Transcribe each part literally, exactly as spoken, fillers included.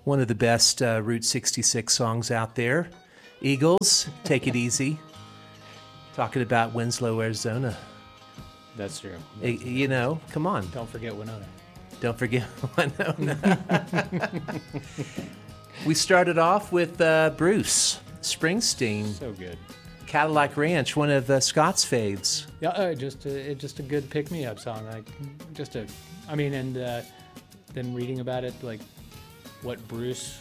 One of the best uh, Route sixty-six songs out there. Eagles, Take It Easy. Talking about Winslow, Arizona. That's true. That's y- you know, come on. Don't forget Winona. Don't forget Winona. We started off with uh, Bruce Springsteen. So good. Cadillac Ranch, one of uh, Scott's faves. Yeah, uh, just a, just a good pick-me-up song. Like, just a, I mean, and uh, then reading about it, like what Bruce,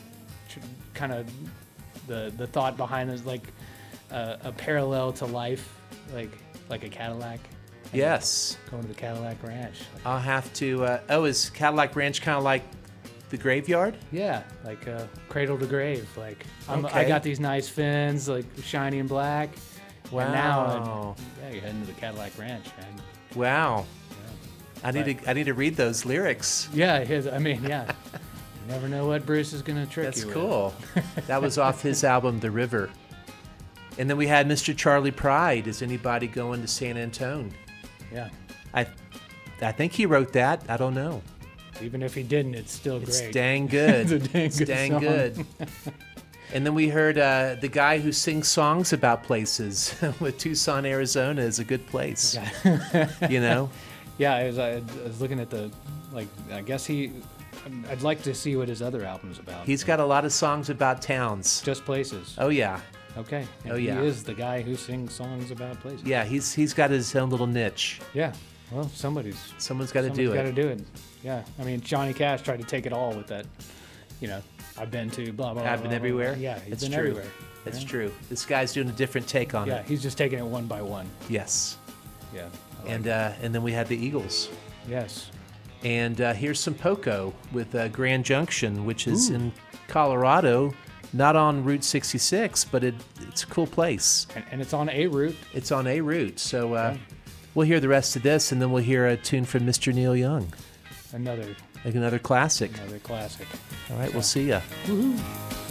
kind of the the thought behind it, like uh, a parallel to life, like like a Cadillac. Yes. Going to the Cadillac Ranch. Like, I'll have to. Uh, oh, is Cadillac Ranch kind of like the graveyard? yeah, like uh, cradle to grave. Like I'm, Okay. I got these nice fins, like shiny and black. Wow. And now, uh, yeah, you're heading to the Cadillac Ranch, man. Wow. Yeah. I need Right. to. I need to read those lyrics. Yeah, his, I mean, yeah. You never know what Bruce is gonna trick That's you with. cool. That was off his album, The River. And then we had Mister Charlie Pride. Is anybody going to San Antone? Yeah. I, I think he wrote that. I don't know. Even if he didn't, it's still It's great. dang good. It's a dang It's good dang song. good. And then we heard uh, the guy who sings songs about places with Tucson, Arizona is a good place. You know? Yeah, I was, I was looking at the, like, I guess he, I'd like to see what his other album's about. He's got a lot of songs about towns. Just places. Oh, yeah. Okay. And Oh, yeah. He is the guy who sings songs about places. Yeah, he's he's got his own little niche. Yeah. Well, somebody's. Someone's got to do Got to it. do it. Yeah. I mean, Johnny Cash tried to take it all with that, you know, I've been to blah, blah, blah. I've been blah, everywhere. Blah. Yeah, he's That's been true. everywhere. That's yeah. true. This guy's doing a different take on Yeah, it. he's just taking it one by one. Yes. Yeah. I like And it. uh, and then we had the Eagles. Yes. And uh, here's some Poco with uh, Grand Junction, which is Ooh. in Colorado, not on Route sixty-six, but it, it's a cool place. And, and it's on a route. It's on a route. So uh, Okay. we'll hear the rest of this, and then we'll hear a tune from Mister Neil Young, Another like another classic. another classic. All right, we'll see ya. Woohoo.